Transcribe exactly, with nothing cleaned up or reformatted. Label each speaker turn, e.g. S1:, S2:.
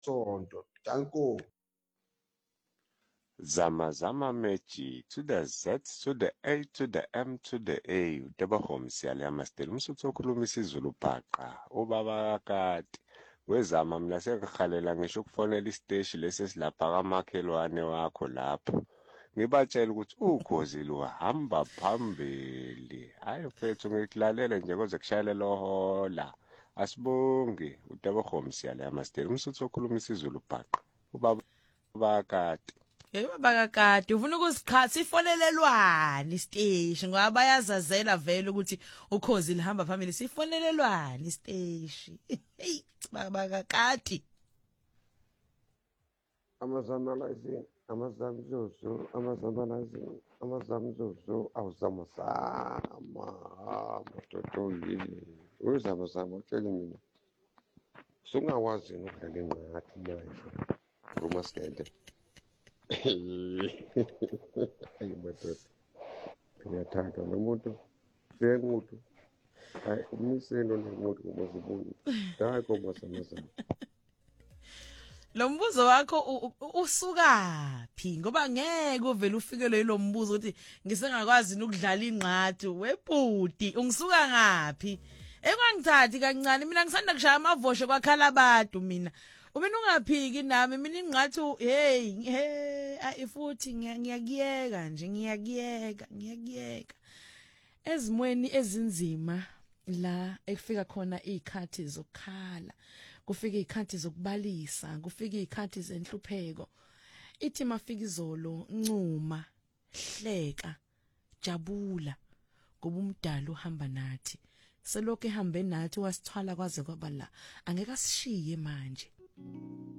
S1: sonto. Danko.
S2: Zama Zama Meji to the Z to the A to the M to the A Utebahom siyale amasiteli umsuthu okhuluma isiZulu bhaqa ubaba kakati wezama mina sekukhalela ngisho ukufonela isiteshi lesi esilapha kamakhelwane wakho lapho ngibatshela ukuthi ukhozi luhamba phambili hayi mfethu ngikulalela nje koze kushayele lohola asibonge Utebahom siyale amasiteli umsuthu okhuluma isiZulu bhaqa ubaba kakati.
S3: Yebo bakakade ufuna ukusikhatha sifonelelwane isiteshi ngoba bayazazela vele ukuthi ukhozi lihamba phambili sifonelelwane isiteshi hey bakakade
S1: Amazanalizing, amazamzuzu, amazanalizing, amazamzuzu, awuzamazama, madodoli. Uzamazama utshele mina. Sungawazi ukudlala ingqathi manje. Rumaskede. Ayi madoda. Ngiyathanda nomuntu. Sengumuntu. Hayi umiselo nomuntu kumazibuni. Hayi komazamazama.
S3: Lo mbuzo wakho usukaphi ngoba ngeke uvele ufikele lo mbuzo ukuthi ngisengakwazi ukudlala ingqathi webhudi ungisuka ngapi ekwangithathi kancane mina ngisanda kushaya amavoshe kwakhala abantu mina umina ungaphiki nami mina ingqathi hey hey futhi ngiyakiyeka nje ngiyakiyeka ngiyakiyeka ezimweni ezinzima la ekufika khona izikhathi zokukhala kufika izikhathi zokubalisa kufika izikhathi zenhlupheko ithi mafika izolo ncuma hleka jabula ngoba umdala uhamba nathi selokhu ehambe nathi wasithwala kwaze kwaba la angeke asishiye manje